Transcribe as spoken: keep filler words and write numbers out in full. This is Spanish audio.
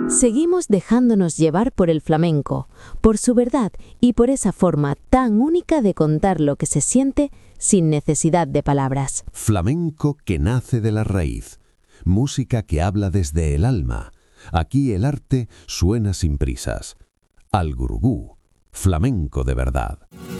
Seguimos dejándonos llevar por el flamenco, por su verdad y por esa forma tan única de contar lo que se siente sin necesidad de palabras. Flamenco que nace de la raíz, música que habla desde el alma. Aquí el arte suena sin prisas. Al Gurugú, flamenco de verdad.